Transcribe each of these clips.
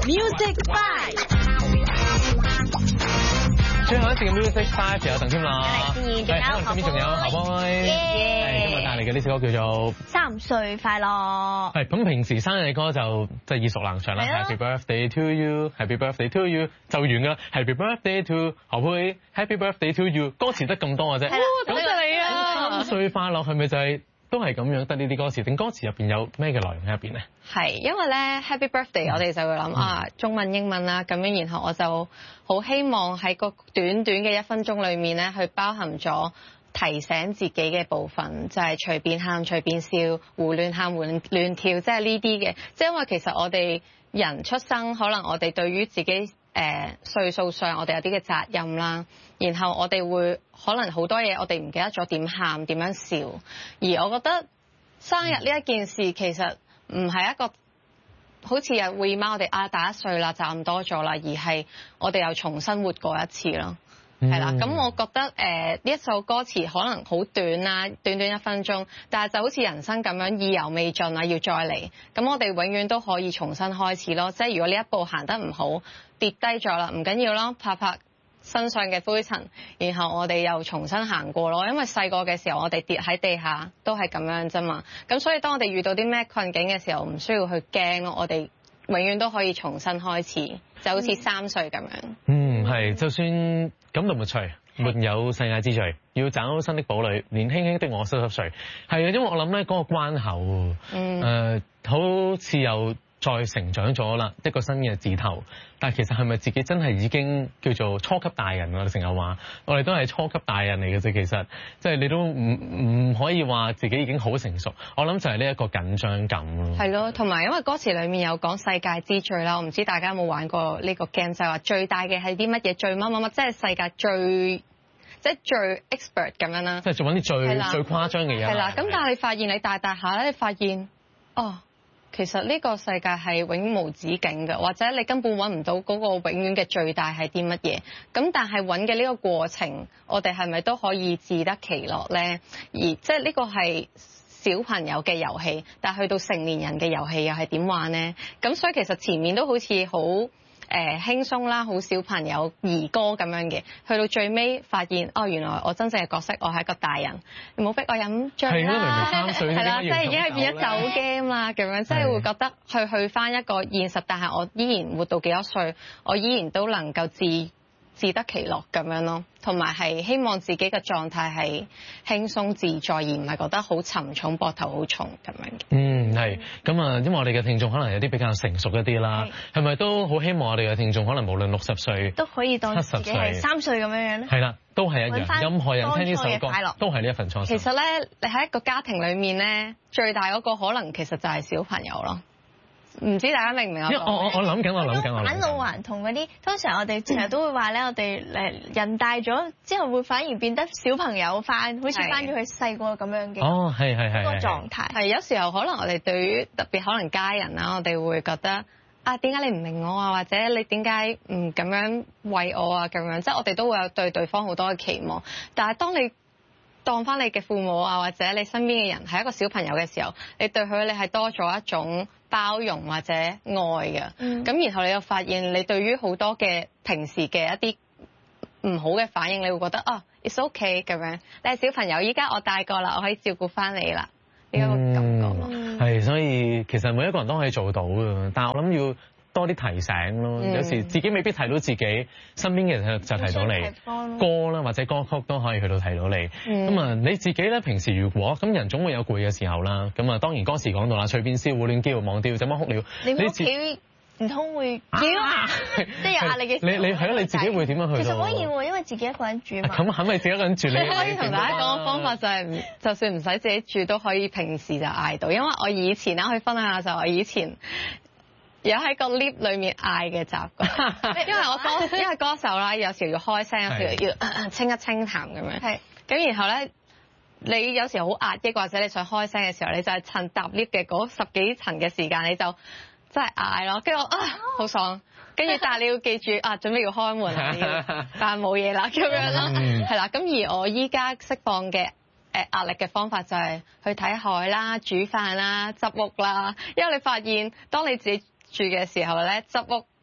Music 5， 最後一次嘅 Music 5有鄧添樂， 係， 身邊仲有何威，今日帶嚟嘅呢首歌叫做 3歲快樂。 係咁，平時生日嘅歌就即係耳熟能詳啦。Happy birthday to you，Happy birthday to you 就完㗎啦。Happy birthday to 何威，Happy birthday to you，歌詞得咁多嘅啫。 多謝你啊 ！3歲快樂係咪就係都係咁樣得呢啲歌詞？定歌詞入邊有咩嘅內容喺入邊咧？ 係，因為咧 Happy Birthday 我哋就會諗中文英文啦，咁樣然後我就好希望喺個短短嘅1分鐘裏面咧，去包含咗提醒自己嘅部分，就係隨便喊隨便笑，胡亂喊胡亂跳，即係呢啲嘅。即係因為其實我哋人出生，可能我哋對於自己歲數上，我哋有啲嘅責任啦。然後我哋會可能好多嘢，我哋唔記得咗點喊點樣笑。而我覺得生日呢一件事其實唔係一個好似又會媽我哋大1歲啦就咁多咗啦，而係我哋又重新活過一次咯。係啦，咁我覺得呢一首歌詞可能好短啦，短短1分鐘，但係就好似人生咁樣意猶未盡啊，要再嚟。咁我哋永遠都可以重新開始咯。即係如果呢一步行得唔好，跌低咗啦，唔緊要咯，拍拍身上嘅灰塵，然後我哋又重新行過咯。因為細個嘅時候，我哋跌喺地下都係咁樣啫嘛。咁所以當我哋遇到啲咩困境嘅時候，唔需要去驚咯。我哋永遠都可以重新開始，就好似3歲咁樣。 係，就算感動沒趣，沒有世界之最，要找新的堡壘，年輕輕的我濕濕碎。係啊，因為我諗咧嗰個關口，好似又再成長咗啦，一個新嘅字頭。但係其實係咪自己真係已經叫做初級大人？我哋成日話，我哋都係初級大人嚟嘅啫。其實即係你都唔可以話自己已經好成熟。我諗就係呢一個緊張感咯。 係咯，同埋因為歌詞裡面有講世界之最啦，我唔知大家有冇玩過呢個 game，就係話最大嘅係啲乜嘢，最乜乜乜，即係世界最 expert 咁樣啦。 即係做揾啲最誇張嘅嘢。 係啦，咁但係你發現你大下咧，你發現其實呢個世界係永無止境嘅，或者你根本揾唔到嗰個永遠嘅最大係啲乜嘢。咁但係揾嘅呢個過程，我哋係咪都可以自得其樂呢？而即係呢個係小朋友嘅遊戲，但係去到成年人嘅遊戲又係點玩呢？咁所以其實前面都好似好輕鬆啦，好小朋友兒歌咁樣嘅，去到最尾發現原來我真正嘅角色我係一個大人，你冇逼我飲醉啦， 係明明3歲係啦，即係已經係變咗酒 game 啦咁樣，即係會覺得去返一個現實，但係我依然活到幾多歲，我依然都能夠自得其樂咁樣咯，同埋係希望自己嘅狀態係輕鬆自在，而唔係覺得好沉重，膊頭好重咁樣嘅。 係咁啊，因為我哋嘅聽眾可能有啲比較成熟一啲啦，係咪都好希望我哋嘅聽眾可能無論60歲都可以當自己係3歲咁樣樣咧？ 係啦，都係一樣。任何人聽呢首歌都係呢一份初心。 其實咧，你喺一個家庭裡面咧，最大嗰個可能其實就係小朋友咯。唔知大家明唔明啊？ 我諗緊。 返老還童嗰啲，通常我哋成日都會話咧，我哋人大咗之後會反而變得小朋友翻，好似翻咗去細個咁樣嘅。 係個狀態。 係有時候可能我哋對於特別可能家人啦，我哋會覺得點解你唔明我啊？或者你點解唔咁樣為我啊？咁樣即係我哋都會有對對方好多嘅期望。但係當你當翻你嘅父母啊，或者你身邊嘅人係一個小朋友嘅時候，你對佢你係多咗一種包容或者愛嘅。咁然後你又發現你對於好多嘅平時嘅一啲唔好嘅反應，你會覺得it's okay 咁樣。你係小朋友，依家我大個啦，我可以照顧翻你啦，呢個感覺咯。 係，所以其實每一個人都可以做到嘅，但係我諗要多啲提醒咯。有時自己未必睇到自己，身邊嘅人就睇到你。歌啦或者歌曲都可以去到睇到你。咁啊你自己咧，平時如果咁人總會有攰嘅時候啦。咁啊當然歌詞講到啦，隨便笑胡亂叫忘掉怎麼哭了。 你屋企唔通會叫？即係有壓力嘅時候。 你係咯，你自己會點樣去？ 其實可以喎，因為自己一個人住嘛。 咁係咪自己一個人住？你可以同大家講個方法就係，就算唔使自己住都可以平時就嗌到。因為我以前可以分享下就我以前有喺個 lift 裏面嗌嘅習慣，因為歌手啦，有時要開聲，有時要清一清痰咁樣。咁然後咧，你有時好壓抑或者你想開聲嘅時候，你就係趁搭 lift 嘅嗰10幾層嘅時間，你就真係嗌咯。跟住我好爽，跟住但係你要記住準備要開門啦，但係冇嘢啦咁樣咯，係啦。咁而我依家釋放嘅壓力嘅方法就係去睇海啦、煮飯啦、執屋啦，因為你發現當你自己住嘅時候咧，執屋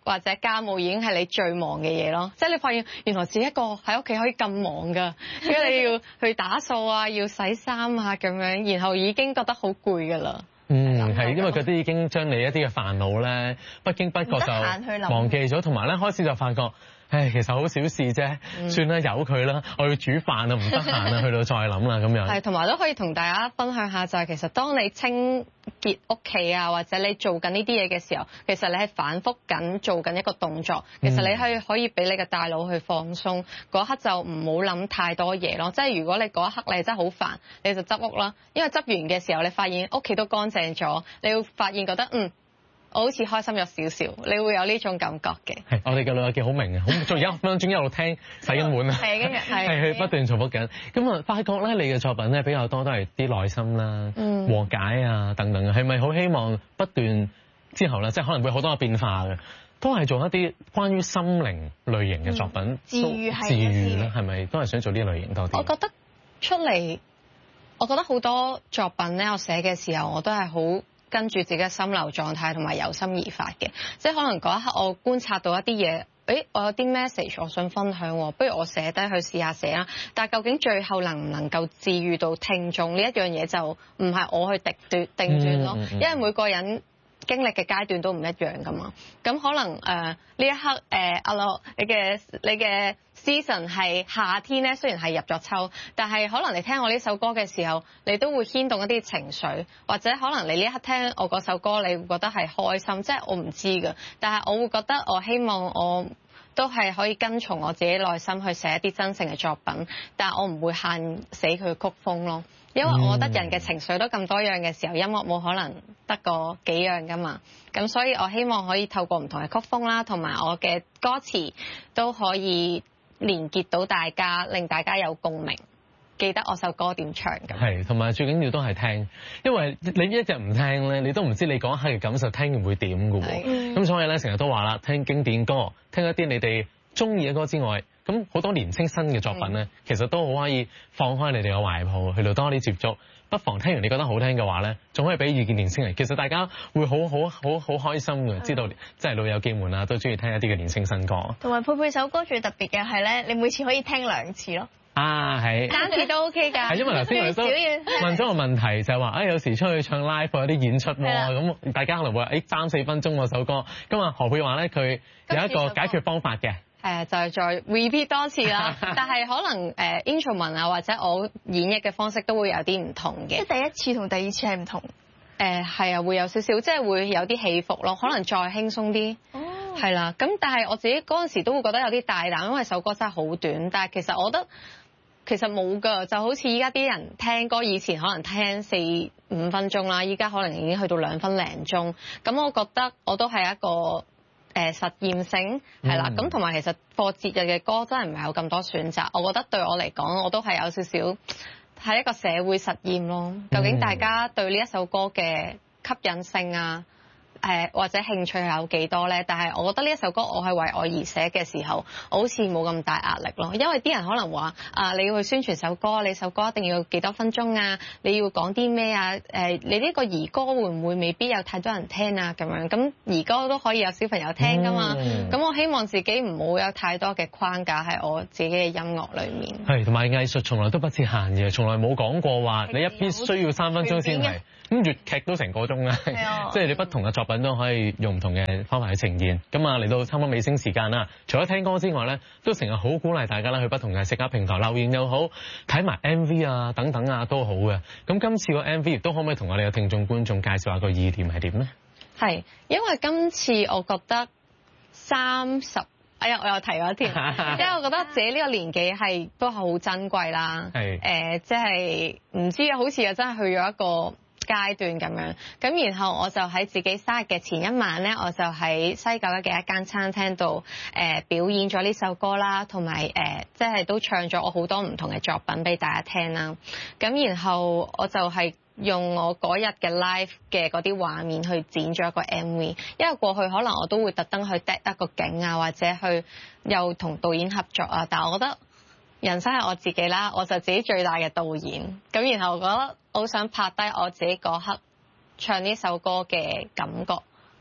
或者家務已經係你最忙嘅嘢咯。即係你發現原來自己一個喺屋企可以咁忙㗎，因為你要去打掃啊，要洗衫啊咁樣，然後已經覺得好攰㗎啦。 係因為嗰啲已經將你一啲嘅煩惱咧，不經不覺就忘記咗，同埋咧開始就發覺，唉，其實好小事啫，算啦，由佢啦，我要煮飯啊，唔得閒啊，去到再諗啦咁樣。 係，同埋都可以同大家分享下，就係其實當你清潔屋企啊，或者你做緊呢啲嘢嘅時候，其實你係反覆緊做緊一個動作，其實你可以俾你嘅大腦去放鬆，嗰刻就唔好諗太多嘢咯。即係如果你嗰一刻你真係好煩，你就執屋啦，因為執完嘅時候你發現屋企都乾淨咗，你會發現覺得我好似開心咗少少，你會有呢種感覺嘅。 係，我哋嘅老友記好明啊，仲有1分鐘一路聽洗緊碗啊， 係跟住係不斷重複緊。咁啊，發覺咧你嘅作品咧比較多都係啲內心啦、和解啊等等嘅，係咪好希望不斷之後咧，即係可能會好多嘅變化嘅，都係做一啲關於心靈類型嘅作品， 治癒咧，係咪都係想做呢類型多啲？ 我覺得出嚟，我覺得好多作品咧，我寫嘅時候我都係好跟住自己嘅心流狀態同埋由心而發嘅，即係可能嗰一刻我觀察到一啲嘢，我有啲 message 我想分享，不如我寫低去試下寫啦。但係究竟最後能唔能夠治癒到聽眾呢一樣嘢，就唔係我去定斷咯，因為每個人經歷嘅階段都唔一樣噶嘛。咁可能呢一刻阿樂你嘅 season 係夏天咧，雖然係入咗秋，但係可能你聽我呢首歌嘅時候，你都會牽動一啲情緒，或者可能你呢一刻聽我嗰首歌，你會覺得係開心，即係我唔知㗎。但係我會覺得我希望我都係可以跟從我自己內心去寫一啲真誠嘅作品，但係我唔會限死佢曲風咯。因為我覺得人嘅情緒都咁多樣嘅時候，音樂冇可能得個幾樣噶嘛。咁所以我希望可以透過唔同嘅曲風啦，同埋我嘅歌詞都可以連結到大家，令大家有共鳴，記得我首歌點唱咁。 係，同埋最緊要都係聽，因為你一日唔聽咧，你都唔知你嗰一刻嘅感受聽完會點㗎喎。咁所以咧，成日都話啦，聽經典歌，聽一啲你哋中意嘅歌之外，咁好多年青新嘅作品咧，其實都好可以放開你哋嘅懷抱，去到多啲接觸。不妨聽完你覺得好聽嘅話咧，仲可以俾意見年青人。其實大家會好開心嘅，知道即係老友記們啊，都中意聽一啲嘅年青新歌。 同埋佩首歌最特別嘅係咧，你每次可以聽2次咯。 啊，係 3次都 OK 㗎。 係因為頭先我哋都問咗個問題，就係話有時出去唱 live 有啲演出喎，咁大家可能會話3-4分鐘嗰首歌。咁啊何佩話咧，佢有一個解決方法嘅。 就係再 repeat 多次啦，但係可能instrument 啊或者我演繹嘅方式都會有啲唔同嘅。 即係第一次同第二次係唔同。 係啊，會有少少，即係會有啲起伏咯，可能再輕鬆啲。係啦，咁但係我自己嗰陣時都會覺得有啲大膽，因為首歌真係好短。但係其實我覺得其實冇㗎，就好似依家啲人聽歌，以前可能聽4-5分鐘啦，依家可能已經去到2分零鐘。咁我覺得我都係一個實驗性係啦，咁同埋其實過節日嘅歌真係唔係有咁多選擇，我覺得對我嚟講，我都係有少少係一個社會實驗咯。究竟大家對呢一首歌嘅吸引性啊，或者興趣係有幾多咧？但係我覺得呢一首歌我係為我而寫嘅時候，我好似冇咁大壓力咯。因為啲人可能話你要去宣傳首歌，你首歌一定要幾多分鐘啊？你要講啲咩啊？你呢個兒歌會唔會未必有太多人聽啊？咁樣咁兒歌都可以有小朋友聽噶嘛？咁我希望自己唔好有太多嘅框架喺我自己嘅音樂裏面。係， 同埋藝術從來都不設限嘅，從來冇講過話你一必須要3分鐘先係。咁粵劇都成個鐘啦，即係你不同嘅作品都可以用唔同嘅方法去呈現。咁啊嚟到差唔多尾聲時間啦，除咗聽歌之外咧，都成日好鼓勵大家啦去不同嘅社交平台留言又好，睇埋 MV 啊等等啊都好嘅。咁今次個 MV 亦都可唔可以同我哋嘅聽眾觀眾介紹下個意念係點咧？ 係，因為今次我覺得我又提咗添，因為我覺得自己呢個年紀係都係好珍貴啦。即係唔知好似又真係去咗一個階段咁樣，咁然後我就喺自己生日嘅前一晚咧，我就喺西九嘅一間餐廳度表演咗呢首歌啦，同埋即係都唱咗我好多唔同嘅作品俾大家聽啦。咁然後我就係用我嗰日嘅 live 嘅嗰啲畫面去剪咗一個 MV， 因為過去可能我都會特登去 deck 一個景啊，或者去又同導演合作啊，但係我覺得人生係我自己啦，我就自己最大嘅導演。咁然後我覺得我好想拍低我自己嗰刻唱呢首歌嘅感覺，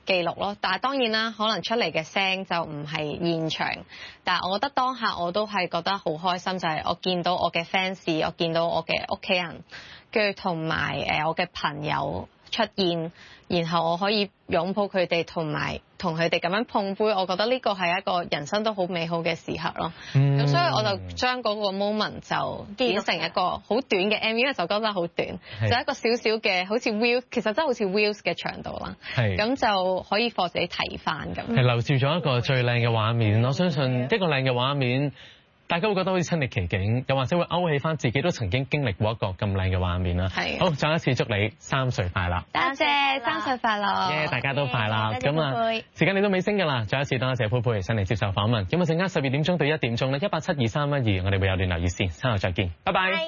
記錄咯。但係當然啦，可能出嚟嘅聲就唔係現場，但係我覺得當下我都係覺得好開心，就係我見到我嘅 fans， 我見到我嘅屋企人，跟住同埋我嘅朋友出現，然後我可以擁抱佢哋，同埋同佢哋咁樣碰杯，我覺得呢個係一個人生都好美好嘅時刻咯。咁所以我就將嗰個 moment 就剪成一個好短嘅 MV，因為首歌真係好短，就一個少少嘅好似 reels， 其實真係好似 reels 嘅長度啦。咁就可以幫自己睇翻咁。 係留住咗一個最靚嘅畫面，我相信一個靚嘅畫面，大家會覺得好似親歷其境，又或者會勾起翻自己都曾經經歷過一個咁靚嘅畫面啦。係。好，再一次祝你3歲快樂！ 多謝3歲快樂！ 大家都快樂。咁啊， 佩佩時間你都尾聲㗎啦，再一次多謝佩佩上嚟接受訪問。咁啊，陣間12點鐘到1點鐘咧，1872312，我哋會有聯絡熱線，稍後再見，拜拜。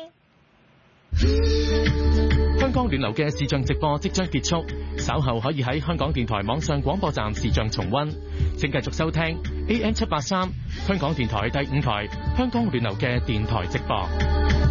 香港聯流嘅視像直播即將結束，稍後可以喺香港電台網上廣播站視像重溫。請繼續收聽 AM783 香港電台第5台香港聯流嘅電台直播。